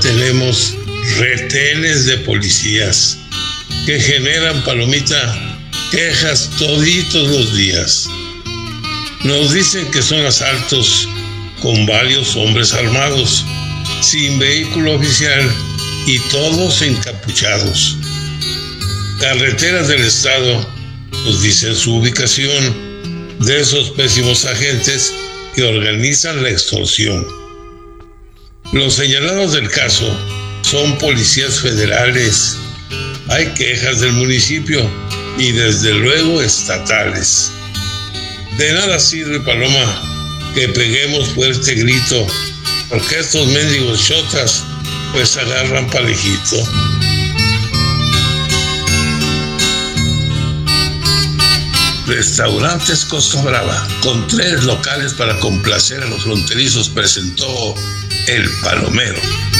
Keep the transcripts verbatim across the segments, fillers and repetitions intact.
tenemos retenes de policías que generan, Palomita, quejas toditos los días. Nos dicen que son asaltos con varios hombres armados, sin vehículo oficial y todos encapuchados. Carreteras del Estado nos dicen su ubicación de esos pésimos agentes que organizan la extorsión. Los señalados del caso son policías federales. Hay quejas del municipio y desde luego estatales. De nada sirve, Paloma, que peguemos fuerte grito, porque estos mendigos chotas pues agarran parejito. Restaurantes Costa Brava, con tres locales para complacer a los fronterizos, presentó El Palomero.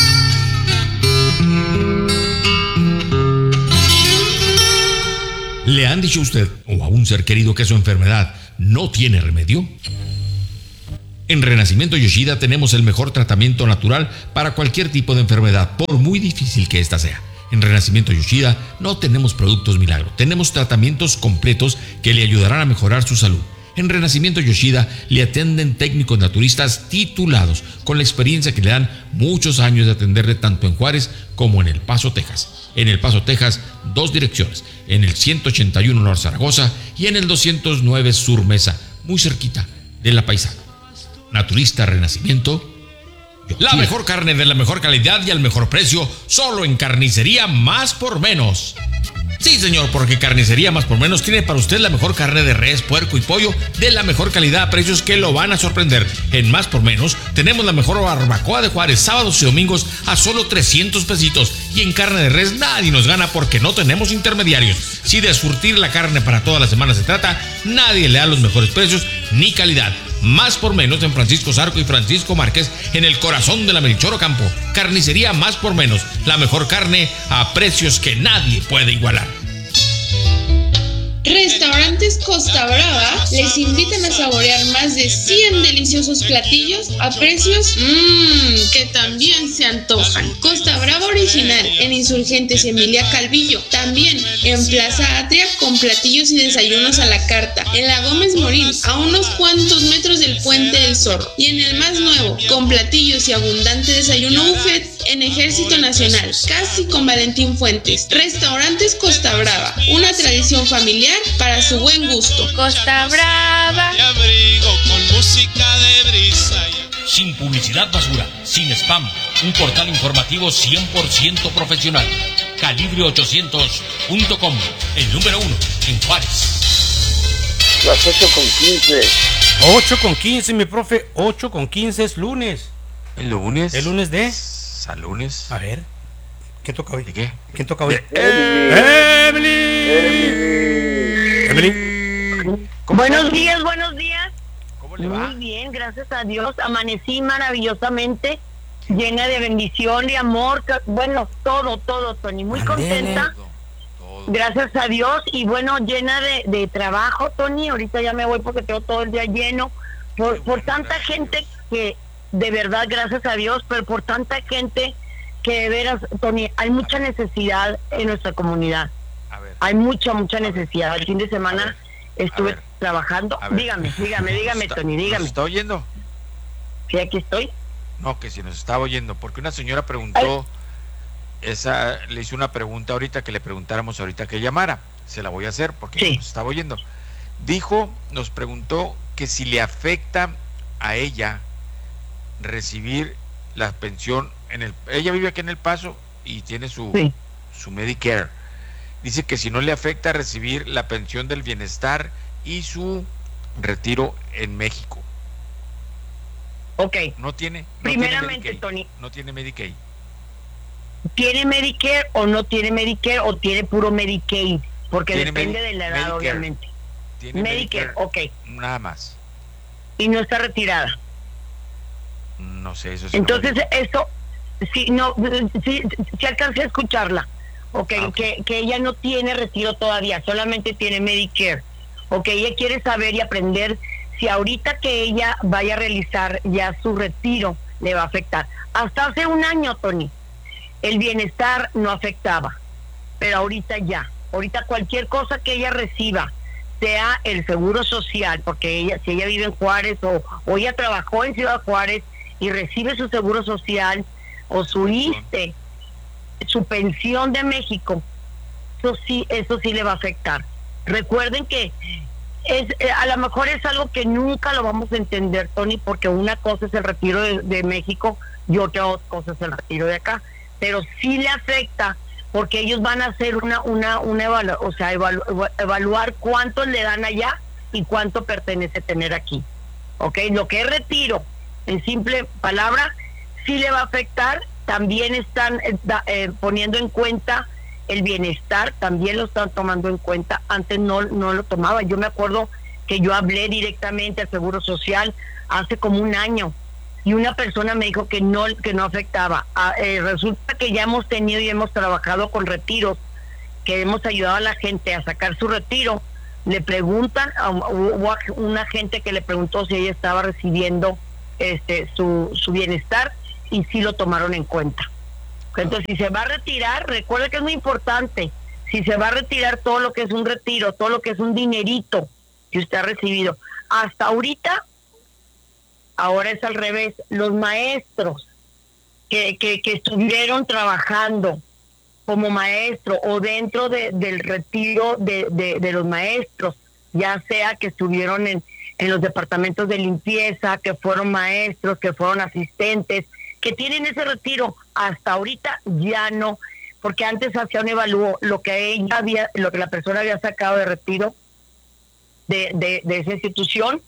¿Le han dicho a usted o a un ser querido que su enfermedad no tiene remedio? En Renacimiento Yoshida tenemos el mejor tratamiento natural para cualquier tipo de enfermedad, por muy difícil que ésta sea. En Renacimiento Yoshida no tenemos productos milagro, tenemos tratamientos completos que le ayudarán a mejorar su salud. En Renacimiento Yoshida le atienden técnicos naturistas titulados, con la experiencia que le dan muchos años de atenderle tanto en Juárez como en El Paso, Texas. En El Paso, Texas, dos direcciones, en el ciento ochenta y uno Norte Zaragoza y en el doscientos nueve Sur Mesa, muy cerquita de La Paisana. Naturista Renacimiento Yoshida. La mejor carne de la mejor calidad y al mejor precio, solo en Carnicería Más por Menos. Sí, señor, porque Carnicería Más por Menos tiene para usted la mejor carne de res, puerco y pollo de la mejor calidad a precios que lo van a sorprender. En Más por Menos tenemos la mejor barbacoa de Juárez, sábados y domingos a solo trescientos pesitos. Y en carne de res nadie nos gana porque no tenemos intermediarios. Si de surtir la carne para toda la semana se trata, nadie le da los mejores precios ni calidad. Más por Menos en Francisco Zarco y Francisco Márquez, en el corazón de la Melchor Ocampo. Carnicería Más por Menos, la mejor carne a precios que nadie puede igualar. Restaurantes Costa Brava les invitan a saborear más de cien deliciosos platillos a precios mmm, que también se antojan. Costa Brava Original en Insurgentes y Emilia Calvillo. También en Plaza Atria con platillos y desayunos a la carta. En la Gómez Morín, a unos cuantos metros del Puente del Zorro. Y en el más nuevo, con platillos y abundante desayuno buffet en Ejército Nacional, casi con Valentín Fuentes. Restaurantes Costa Brava, una tradición familiar para su buen gusto. Costa Brava. Te abrigo con música de brisa. Sin publicidad basura, sin spam, un portal informativo cien por ciento profesional. Calibre ochocientos punto com, el número uno en Juárez. Las ocho con quince. ocho con quince, mi profe. ocho con quince es lunes. ¿El lunes? ¿El lunes de? ¿Al lunes? A ver. ¿Qué toca hoy? ¿De qué? ¿Quién toca hoy? Emily. Emily. Emily. Buenos días, buenos días. ¿Cómo le va? Muy bien, gracias a Dios. Amanecí maravillosamente, llena de bendición, de amor. Bueno, todo, todo, Tony. Muy Andele. contenta. Todo, todo. Gracias a Dios. Y bueno, llena de, de trabajo, Tony. Ahorita ya me voy porque tengo todo el día lleno. Por, por tanta gente que, de verdad, gracias a Dios, pero por tanta gente que de veras, Tony, hay mucha necesidad en nuestra comunidad. A ver. Hay mucha, mucha necesidad. El fin de semana estuve ver. trabajando. A ver. Dígame, dígame, dígame, ¿Nos Tony, está- dígame. ¿Nos está oyendo? Sí, aquí estoy. No, que si nos estaba oyendo, porque una señora preguntó, esa le hizo una pregunta ahorita que le preguntáramos ahorita que llamara. Se la voy a hacer porque Sí. nos estaba oyendo. Dijo, nos preguntó que si le afecta a ella recibir la pensión en el, ella vive aquí en El Paso y tiene su, Sí. su Medicare. Dice que si no le afecta recibir la pensión del bienestar y su retiro en México. Ok. No tiene, no Primeramente, tiene Medicaid, Tony. no tiene Medicaid. ¿Tiene Medicare o no tiene Medicare o tiene puro Medicaid? Porque Tiene depende Medi- de la edad, Medicare. obviamente. Tiene Medicare, ok. nada más. Y no está retirada. No sé, eso sí. no lo Entonces, digo. eso, sí, no, sí, sí alcancé a escucharla. Ok, Ah, ok. Que, que ella no tiene retiro todavía, solamente tiene Medicare. Ok, ella quiere saber y aprender si ahorita que ella vaya a realizar ya su retiro le va a afectar. Hasta hace un año, Tony, el bienestar no afectaba, pero ahorita ya, ahorita cualquier cosa que ella reciba, sea el seguro social, porque ella, si ella vive en Juárez o, o ella trabajó en Ciudad Juárez y recibe su seguro social o su I S S S T E, su pensión de México, eso sí, eso sí le va a afectar. Recuerden que es, eh, a lo mejor es algo que nunca lo vamos a entender, Tony, porque una cosa es el retiro de, de México y otra cosa es el retiro de acá, pero sí le afecta porque ellos van a hacer una una una evalu o sea, evalu evaluar cuánto le dan allá y cuánto pertenece tener aquí. ¿Ok? Lo que es retiro, en simple palabra, sí le va a afectar. También están eh, da, eh, poniendo en cuenta el bienestar, también lo están tomando en cuenta. Antes no, no lo tomaba. Yo me acuerdo que yo hablé directamente al Seguro Social hace como un año y una persona me dijo que no que no afectaba. Ah, eh, resulta que ya hemos tenido y hemos trabajado con retiros, que hemos ayudado a la gente a sacar su retiro. Le preguntan, hubo una gente que le preguntó si ella estaba recibiendo este su, su bienestar y sí lo tomaron en cuenta. Entonces, si se va a retirar, recuerde que es muy importante, si se va a retirar todo lo que es un retiro, todo lo que es un dinerito que usted ha recibido, hasta ahorita, ahora es al revés, los maestros que, que, que estuvieron trabajando como maestro o dentro de, del retiro de, de, de los maestros, ya sea que estuvieron en, en los departamentos de limpieza, que fueron maestros, que fueron asistentes, que tienen ese retiro, hasta ahorita ya no, porque antes hacía un evalúo, lo que ella había, lo que la persona había sacado de retiro de, de, de esa institución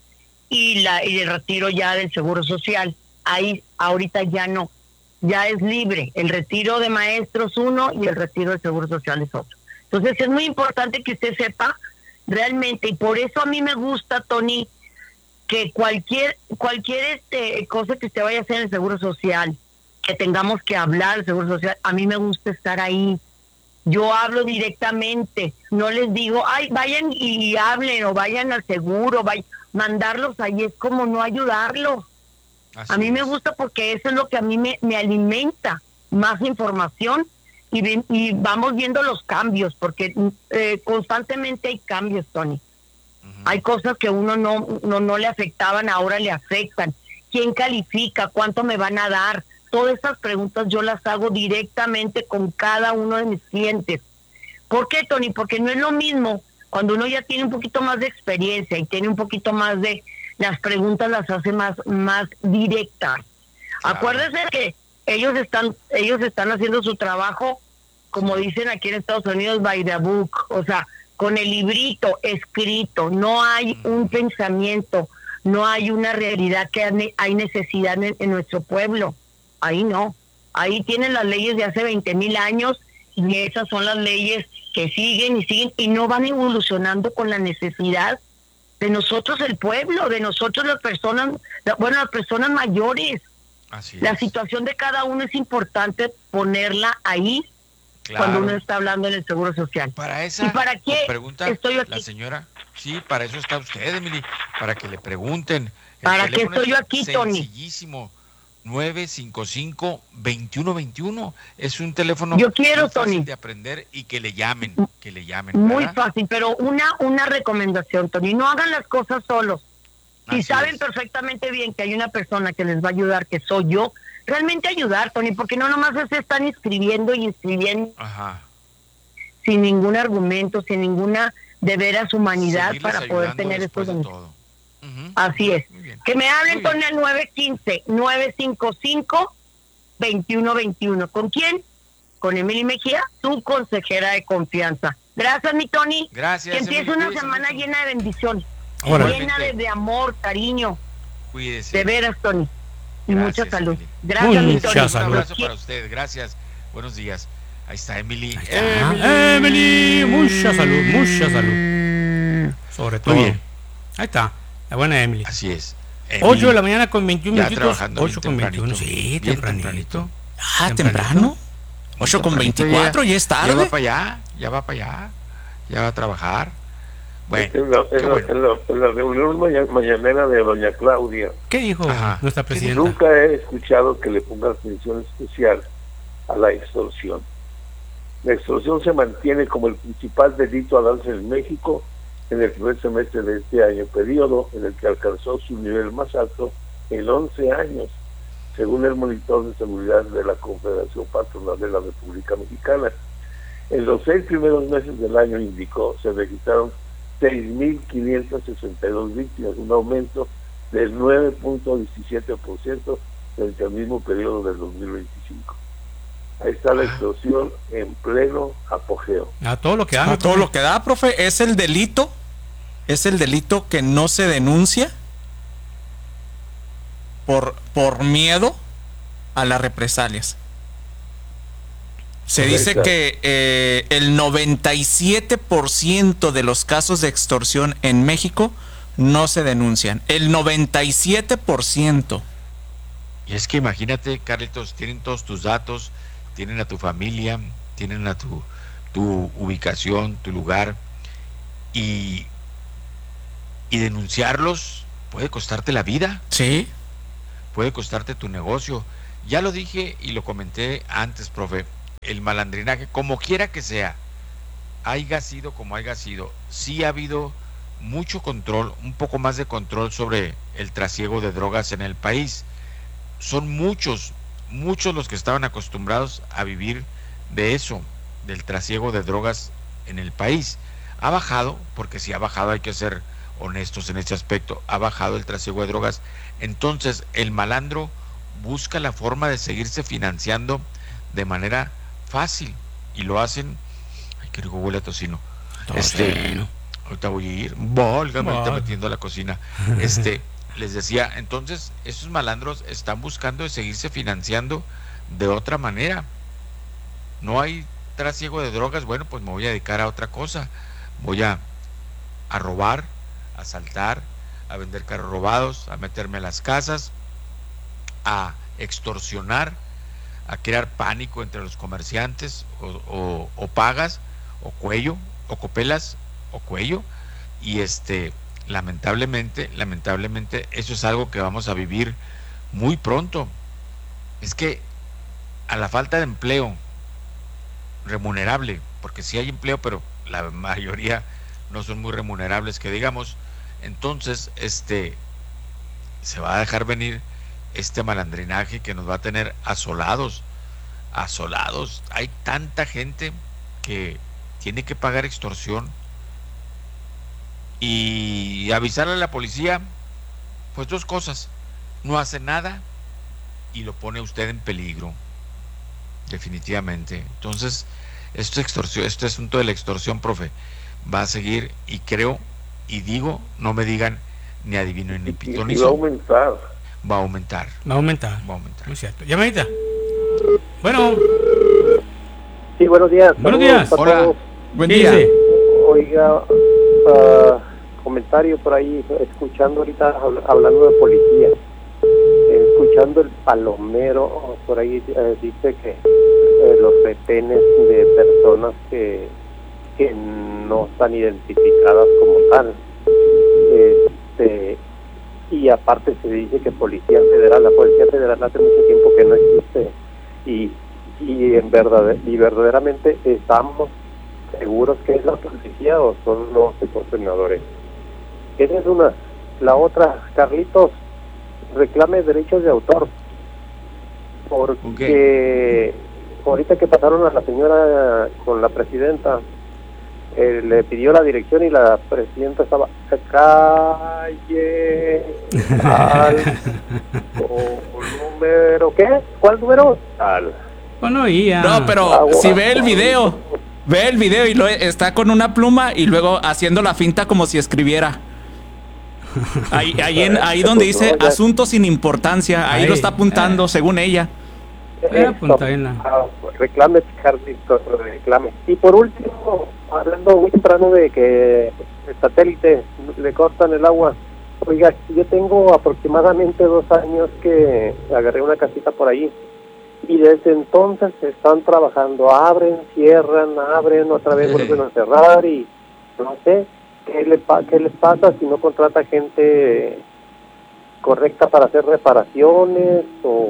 y la y el retiro ya del Seguro Social. Ahí ahorita ya no, ya es libre, el retiro de maestros uno y el retiro del Seguro Social es otro. Entonces es muy importante que usted sepa realmente, y por eso a mí me gusta, Tony, que cualquier cualquier este cosa que usted vaya a hacer en el Seguro Social, que tengamos que hablar del Seguro Social, a mí me gusta estar ahí. Yo hablo directamente, no les digo, ay, vayan y hablen o vayan al seguro, vayan, mandarlos ahí es como no ayudarlos. Así a mí es. Me gusta porque eso es lo que a mí me, me alimenta, más información y, y vamos viendo los cambios, porque eh, constantemente hay cambios, Tony. Hay cosas que uno no, no no le afectaban, ahora le afectan. ¿Quién califica? ¿Cuánto me van a dar? Todas esas preguntas yo las hago directamente con cada uno de mis clientes. ¿Por qué, Tony? Porque no es lo mismo cuando uno ya tiene un poquito más de experiencia y tiene un poquito más de... Las preguntas las hace más, más directas. Claro. Acuérdense que ellos están, ellos están haciendo su trabajo, como dicen aquí en Estados Unidos, by the book, o sea, con el librito escrito, no hay un pensamiento, no hay una realidad que hay necesidad en, en nuestro pueblo, ahí no, ahí tienen las leyes de hace veinte mil años y esas son las leyes que siguen y siguen y no van evolucionando con la necesidad de nosotros el pueblo, de nosotros las personas, bueno, las personas mayores. Así la es. Situación de cada uno es importante ponerla ahí. Claro. Cuando uno está hablando en el Seguro Social. Para esa ¿Y para qué pregunta estoy aquí? La señora, sí, para eso está usted, Emily, para que le pregunten. El ¿Para qué estoy yo aquí, Tony? Sencillísimo, nueve cinco cinco, veintiuno veintiuno, es un teléfono yo quiero, muy fácil Tony, de aprender y que le llamen, que le llamen. Muy ¿verdad? fácil, pero una, una recomendación, Tony, no hagan las cosas solos. Si Así saben es. perfectamente bien que hay una persona que les va a ayudar, que soy yo, realmente ayudar, Tony, porque no nomás se están inscribiendo y inscribiendo Ajá. sin ningún argumento, sin ninguna de veras humanidad para poder tener estos beneficios. Uh-huh. Así es. Que me hablen, Tony, al nueve uno cinco, nueve cinco cinco, veintiuno veintiuno. ¿Con quién? Con Emily Mejía, tu consejera de confianza. Gracias, mi Tony. Gracias. Que empiece una semana mucho. llena de bendición, Ahora. llena de, de amor, cariño. Cuídese. De veras, Tony. Y Gracias, mucha salud. Emily. Gracias, Muy mi Tony. mucha salud. Un abrazo para usted. Gracias. Buenos días. Ahí está Emily. Ahí está. Emily. Emily, mucha salud, mucha salud. Sobre todo. Muy bien. Ahí está. La buena Emily. Así es. ocho de la mañana con veintiún ya minutos. trabajando ocho con veintiuno. Sí, bien tempranito. tempranito. Ah, temprano. ocho con veinticuatro, ya es tarde. Ya va para allá, ya va para allá. Ya va a trabajar. Bueno, en la, en la, bueno. en la, en la reunión maña- mañanera de doña Claudia, ¿Qué dijo Ajá. nuestra presidenta? nunca he escuchado que le pongan atención especial a la extorsión. La extorsión se mantiene como el principal delito a darse en México en el primer semestre de este año, periodo en el que alcanzó su nivel más alto en once años, según el monitor de seguridad de la Confederación Patronal de la República Mexicana. En los seis primeros meses del año, indicó, se registraron seis mil quinientas sesenta y dos víctimas, un aumento del nueve punto diecisiete por ciento frente al mismo periodo del dos mil veinticinco. Ahí está la extorsión en pleno apogeo. A todo lo que da. A todo lo que da, profe, es el delito, es el delito que no se denuncia por, por miedo a las represalias. Se dice que eh, el noventa y siete por ciento de los casos de extorsión en México no se denuncian. El noventa y siete por ciento. Y es que imagínate, Carlitos, tienen todos tus datos, tienen a tu familia, tienen a tu, tu ubicación, tu lugar, y, y denunciarlos puede costarte la vida. Sí. Puede costarte tu negocio. Ya lo dije y lo comenté antes, profe, el malandrinaje, como quiera que sea, haya sido como haya sido, sí ha habido mucho control, un poco más de control sobre el trasiego de drogas en el país. Son muchos, muchos los que estaban acostumbrados a vivir de eso, del trasiego de drogas en el país. Ha bajado, porque si ha bajado, hay que ser honestos en este aspecto, ha bajado el trasiego de drogas. Entonces el malandro busca la forma de seguirse financiando de manera fácil, y lo hacen. Ay, qué rico huele a tocino. Este, ahorita voy a ir, válgame, ahorita metiendo a la cocina. Este, les decía, entonces esos malandros están buscando de seguirse financiando de otra manera. No hay trasiego de drogas, bueno, pues me voy a dedicar a otra cosa. Voy a, a robar, a asaltar, a vender carros robados, a meterme a las casas, a extorsionar, a crear pánico entre los comerciantes, o, o, o pagas, o cuello, o copelas, o cuello, y este, lamentablemente, lamentablemente, eso es algo que vamos a vivir muy pronto. Es que a la falta de empleo remunerable, porque sí hay empleo, pero la mayoría no son muy remunerables, que digamos, entonces, este, se va a dejar venir este malandrinaje que nos va a tener asolados, asolados. Hay tanta gente que tiene que pagar extorsión, y avisarle a la policía, pues dos cosas: no hace nada y lo pone usted en peligro, definitivamente. Entonces, esto extorsión, este asunto de la extorsión, profe, va a seguir, y creo, y digo, no me digan ni adivino ni pitonizo. Y va a aumentar. Va a aumentar. Va a aumentar. Va a aumentar. Muy cierto. Llamadita. Bueno. Sí, buenos días. Buenos días. Hola. Buen día. Dice. Oiga, uh, comentario por ahí, escuchando ahorita hablando de policía, eh, escuchando el palomero, por ahí eh, dice que eh, los retenes de personas que, que no están identificadas como tal. Este, y aparte se dice que Policía Federal, la Policía Federal hace mucho tiempo que no existe, y, y en verdad, y verdaderamente estamos seguros que es la policía o son los extorsionadores. Esa es una. La otra, Carlitos, reclame derechos de autor, porque okay. Ahorita que pasaron a la señora con la presidenta, eh, le pidió la dirección y la presidenta estaba calle al número, ¿qué? ¿Cuál número? Tal. Bueno, ya. No, pero Agua. Si ve el video, ve el video y lo está con una pluma y luego haciendo la finta como si escribiera. Ahí, ahí, en, ahí donde dice asunto sin importancia, ahí, ahí lo está apuntando, eh. según ella. Eh, reclame, Carlitos, reclame. Y por último, hablando muy temprano de que el satélite le cortan el agua. Oiga, yo tengo aproximadamente dos años que agarré una casita por ahí, y desde entonces están trabajando, abren, cierran, abren, otra vez vuelven a cerrar, y no sé qué le qué les pasa si no contrata gente correcta para hacer reparaciones, o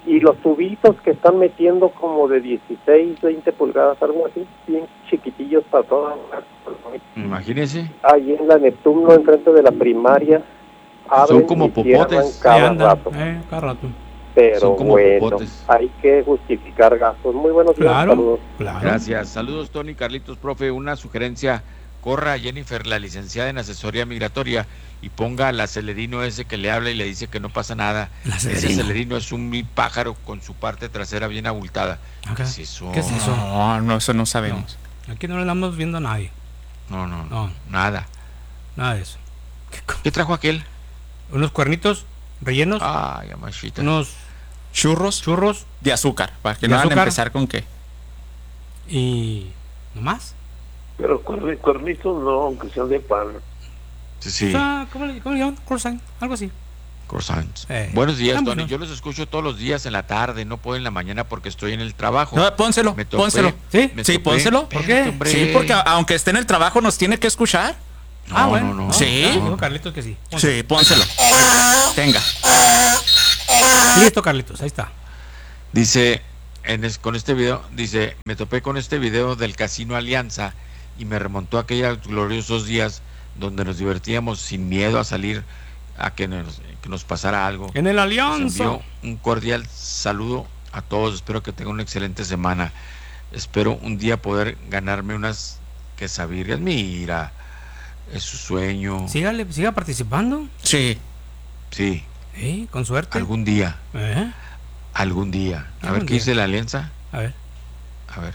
Y los tubitos que están metiendo como de dieciséis, veinte pulgadas, algo así, bien chiquitillos para todas. Imagínese. Ahí en la Neptuno, enfrente de la primaria, son como popotes. Cada anda, rato. Eh, cada rato. Pero Son como bueno, popotes. hay que justificar gastos. Muy buenos días, Claro, saludos. claro. Gracias. Saludos, Tony, Carlitos, profe. Una sugerencia. Corra a Jennifer, la licenciada en asesoría migratoria, y ponga al acelerino ese que le habla y le dice que no pasa nada. Ese acelerino es un mil pájaro con su parte trasera bien abultada. Okay. ¿Qué es eso? ¿Qué es eso? No, no, eso no sabemos. No, aquí no le estamos viendo a nadie. No, no, no, No. nada. Nada de eso. ¿Qué trajo aquel? Unos cuernitos rellenos, Ay, amachita. unos Churros churros de azúcar, para que ¿De no van a azúcar? empezar con qué. y nomás. Pero cuerni- cuernitos no, aunque sean de pan. Sí, O sí. sea, ¿cómo le, cómo le llaman? Croissant, algo así. Croissants. Eh, Buenos días, están Tony. buenos. Yo los escucho todos los días en la tarde, no puedo en la mañana porque estoy en el trabajo. No, pónselo, Me topé- pónselo. ¿Sí? me Sí, topé- pónselo. ¿Por Espérate, qué? hombre. Sí, porque a- aunque esté en el trabajo nos tiene que escuchar. No, ah, bueno. no, no. Sí. Ah, dijo Carlitos que sí. Sí, pónselo. Tenga. Listo, Carlitos, ahí está. Dice, en es- con este video, dice, me topé con este video del Casino Alianza y me remontó a aquellos gloriosos días donde nos divertíamos sin miedo a salir a que nos, que nos pasara algo. En el Les Alianza. envío un cordial saludo a todos, espero que tengan una excelente semana. Espero un día poder ganarme unas quesabirrias. Mira, es su sueño. Sígale, siga participando. Sí. Sí, Sí, con suerte. algún día, Eh, algún día. A Algún ver qué día. dice la alianza. A ver. A ver.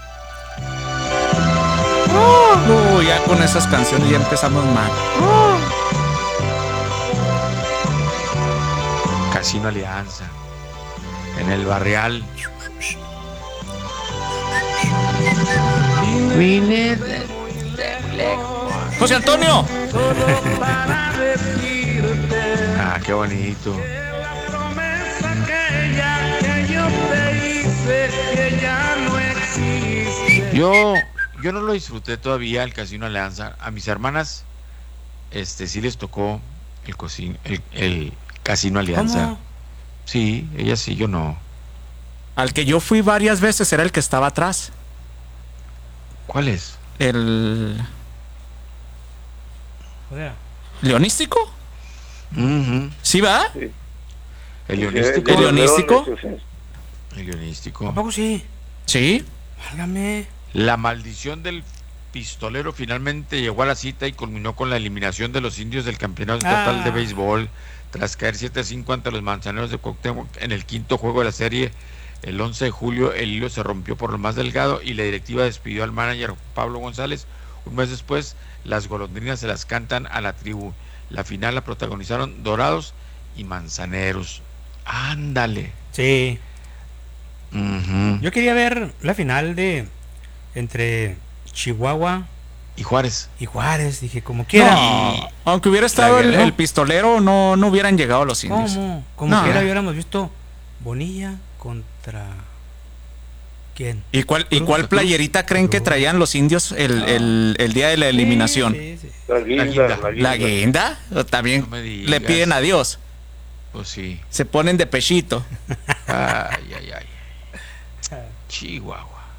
Uy, ya con esas canciones ya empezamos mal. Casino Alianza. En el Barrial. José Antonio. Ah, qué bonito. Yo, yo no lo disfruté todavía el Casino Alianza. A mis hermanas, este, sí les tocó el, cocin- el, el Casino Alianza. ¿Cómo? Sí, ellas sí, yo no. Al que yo fui varias veces era el que estaba atrás. ¿Cuál es? El O sea, leonístico. Ujú. ¿Sí va? Sí. El leonístico. ¿El leonístico? El leonístico. ¿a poco sí? Sí. Válgame. La maldición del pistolero finalmente llegó a la cita y culminó con la eliminación de los indios del campeonato estatal Ah. de béisbol tras caer siete a cinco ante los manzaneros de Cuauhtémoc en el quinto juego de la serie. El once de julio el hilo se rompió por lo más delgado y la directiva despidió al manager Pablo González. Un mes después, las golondrinas se las cantan a la tribu. La final la protagonizaron Dorados y Manzaneros. Ándale. Sí. Ujú. Yo quería ver la final de entre Chihuahua Y Juárez. y Juárez. Dije, como quiera. No, aunque hubiera estado el, guerra. el pistolero, no, no hubieran llegado los indios. ¿Cómo? Como No. quiera hubiéramos visto Bonilla contra... ¿Quién? ¿Y cuál, ¿Y Cruz, cuál Cruz, playerita creen que Cruz. traían los indios el, el, el día de la eliminación? Sí, sí, sí. La guinda, guinda. la guinda. ¿La guinda? ¿O también No me digas. le piden adiós? Pues sí. Se ponen de pechito. Ay, ay, ay. Chihuahua.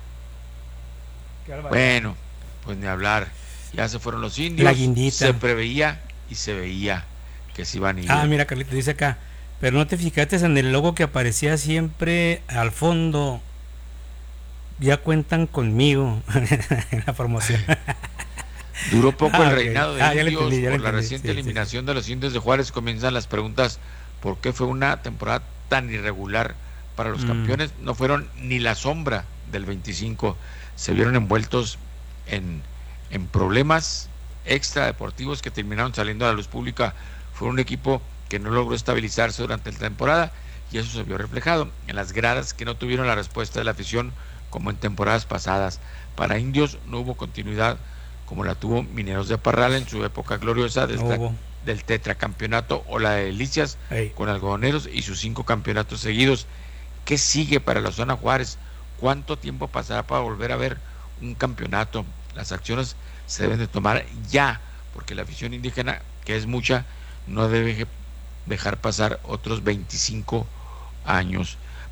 Qué barbaridad. Bueno, pues ni hablar. Ya se fueron los indios. La guindita. Se preveía y se veía que se iban a ir. Ah, mira, Carlitos dice acá. Pero no te fijaste en el logo que aparecía siempre al fondo. Ya cuentan conmigo en la promoción. Duró poco Ah, el ok. reinado de Ah, ya lo indios. entendí, ya lo Por la entendí. reciente Sí, sí, eliminación de los indios de Juárez comienzan las preguntas: ¿por qué fue una temporada tan irregular para los Mm. campeones? No fueron ni la sombra del veinticinco. Se vieron envueltos en, en problemas extradeportivos que terminaron saliendo a la luz pública. Fue un equipo que no logró estabilizarse durante la temporada y eso se vio reflejado en las gradas que no tuvieron la respuesta de la afición como en temporadas pasadas. Para indios no hubo continuidad como la tuvo Mineros de Parral en su época gloriosa del, No hubo. del tetracampeonato o la de Delicias Ey. con Algodoneros y sus cinco campeonatos seguidos. ¿Qué sigue para la zona Juárez? ¿Cuánto tiempo pasará para volver a ver un campeonato? Las acciones se deben de tomar ya, porque la afición indígena, que es mucha, no debe dejar pasar otros veinticinco años.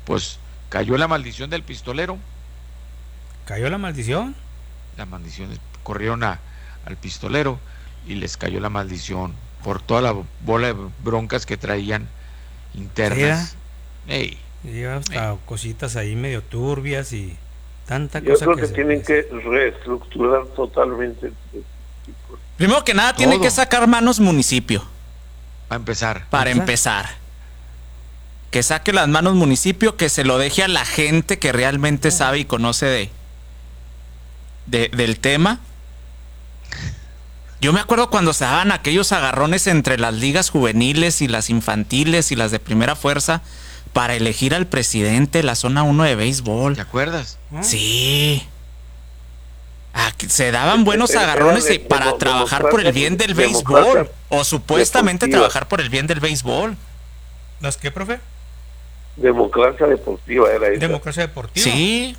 pues cayó la maldición del pistolero. ¿Cayó la maldición? La maldición, corrieron a, al pistolero y les cayó la maldición por toda la bola de broncas que traían internas. Ey. Y hasta ey. Cositas ahí medio turbias y tanta Yo cosa. Yo creo que, que tienen que reestructurar totalmente. Primero que nada, todo. Tiene que sacar manos municipio. Para empezar. Para empezar. empezar. Que saque las manos municipio, que se lo deje a la gente que realmente sabe y conoce de, de del tema. Yo me acuerdo cuando se daban aquellos agarrones entre las ligas juveniles y las infantiles y las de primera fuerza para elegir al presidente de la zona uno de béisbol. ¿Te acuerdas? Sí. Aquí se daban buenos agarrones de, para de, trabajar por el bien del béisbol. O supuestamente deportiva. Trabajar por el bien del béisbol. ¿Las qué, profe? Democracia deportiva era esa. Democracia deportiva. Sí.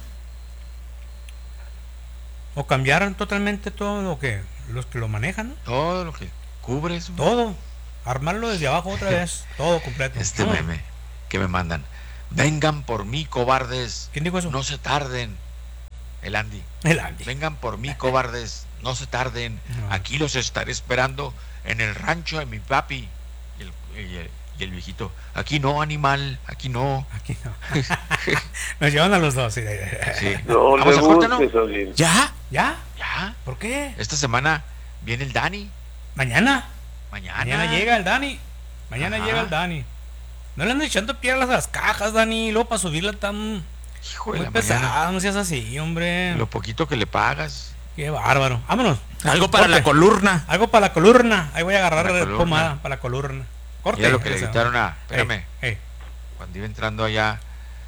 O cambiaron totalmente todo lo que los que lo manejan, ¿no? Todo lo que cubre eso. Todo. Armarlo desde abajo otra vez. Todo completo. Este no. meme que me mandan. Vengan por mí, cobardes. ¿Quién dijo eso? No se tarden. El Andy. El Andy. Vengan por mí, cobardes. No se tarden. No. Aquí los estaré esperando en el rancho de mi papi. Y el, y el, y el viejito. Aquí no, animal. Aquí no. Aquí no. Nos llevan a los dos. Sí. Sí. No, vamos a corte, ¿no? ¿Ya? ¿Ya? ¿Ya? ¿Por qué? Esta semana viene el Dani. ¿Mañana? Mañana. Mañana llega el Dani. Mañana Ajá. llega el Dani. No le andan echando piedras a las cajas, Dani. Luego para subirla tan... Hijo de muy la pesado, mañana. No seas así, hombre. Lo poquito que le pagas. Qué bárbaro. Vámonos. Algo para Corte. La columna. Algo para la columna. Ahí voy a agarrar la pomada para la columna. Corte. Mira lo que le gritaron a... Espérame. Hey, hey. Cuando iba entrando allá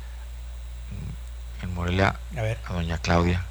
en Morelia a, ver. a doña Claudia.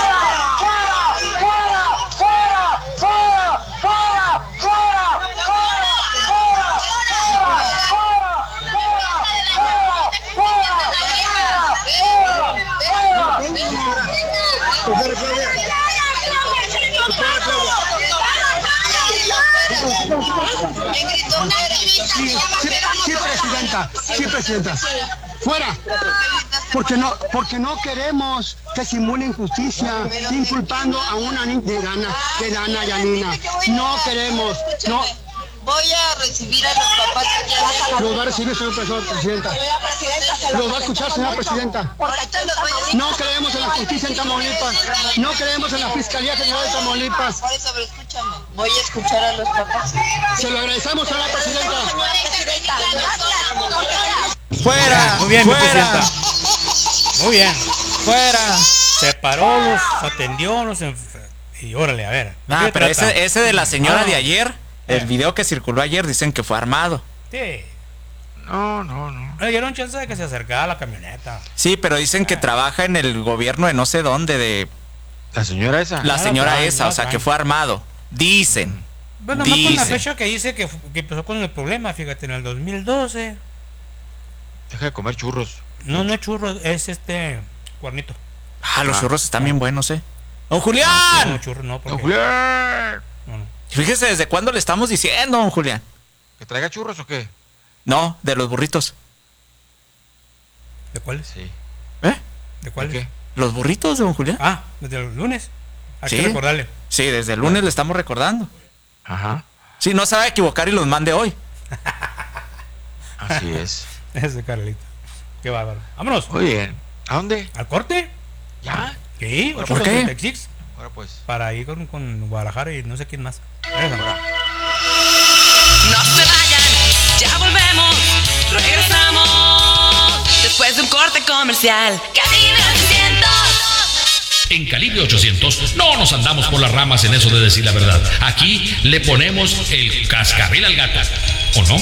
Sí, sí, sí, presidenta, sí, presidenta. Fuera, porque no, porque no queremos que simulen justicia inculpando a una niña de Dana, de Dana Yanina. No queremos, no. Voy a recibir a los papás que ya los va a recibir, señor presidenta. Los va a escuchar, señora presidenta. No creemos en la justicia en Tamaulipas. No creemos en la Fiscalía General de Tamaulipas. Por eso, pero escúchame. Voy a escuchar a los papás. Se lo agradecemos, señora presidenta. Fuera. Muy bien, fuera. Presidenta. Muy bien. Fuera. Se paró, los atendió, los enf... y órale, a ver. Ah, pero ese, ese de la señora ah. de ayer. El video que circuló ayer dicen que fue armado. Sí. No, no, no. Le dieron chance de que se acercara a la camioneta. Sí, pero dicen que trabaja en el gobierno de no sé dónde de... ¿La señora esa? La señora no, esa, no, o sea, no. que fue armado. Dicen. Bueno, más con la fecha que dice que, que empezó con el problema, fíjate, en el dos mil doce. Deja de comer churros. No, no es churros, es este cuernito. Ah, los ah. churros están bien buenos, ¿eh? ¡Don Julián! No, no churros no, porque... ¡Don Julián! No, no. Fíjese desde cuándo le estamos diciendo, don Julián. ¿Que traiga churros o qué? No, de los burritos. ¿De cuáles? Sí. ¿Eh? ¿De cuáles? ¿De qué? Los burritos, don Julián. Ah, desde el lunes. Hay sí. que recordarle. Sí, desde el lunes le estamos recordando. Ajá. Sí, no se va a equivocar y los mande hoy. Así es. Ese Carlito. Qué bárbaro. Vámonos. Muy bien. ¿A dónde? ¿Al corte? ¿Ya? Sí. ¿Por qué? Texix. Ahora pues. Para ir con, con Guadalajara y no sé quién más. Ahora. No se vayan, ya volvemos, regresamos después de un corte comercial. Calibre ochocientos. En Calibre ochocientos no nos andamos por las ramas en eso de decir la verdad. Aquí le ponemos el cascabel al gato, ¿o no?